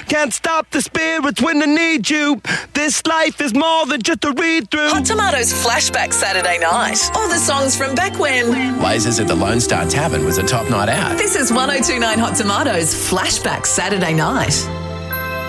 Can't stop the spirits when they need you. This life is more than just a read-through. Hot Tomatoes Flashback Saturday night. All the songs from back when Lasers at the Lone Star Tavern was a top night out. This is 1029 Hot Tomatoes Flashback Saturday night.